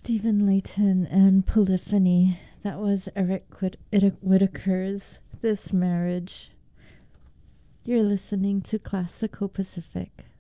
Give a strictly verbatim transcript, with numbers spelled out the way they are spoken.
Stephen Layton and Polyphony. That was Eric Whit- Whitaker's This Marriage. You're listening to Classical Pacific.